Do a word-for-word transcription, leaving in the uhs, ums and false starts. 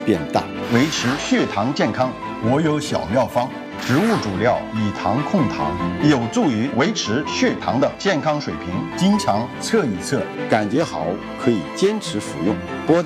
变大。 维持血糖健康，我有小妙方。植物主料以糖控糖，有助于维持血糖的健康水平。经常测一测， 感觉好可以坚持服用。